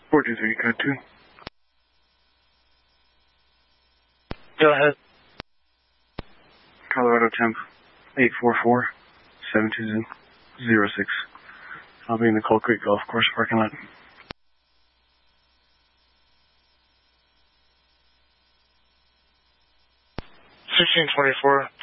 423, code 2. Go ahead. Colorado temp 844-720-06. I'll be in the Cold Creek Golf Course parking lot. 1624.